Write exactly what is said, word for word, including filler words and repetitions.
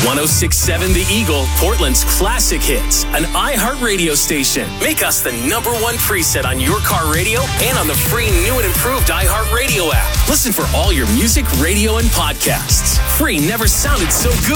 one oh six point seven The Eagle, Portland's classic hits, an iHeartRadio station. Make us the number one preset on your car radio and on the free new and improved iHeartRadio app. Listen for all your music, radio, and podcasts. Free never sounded so good.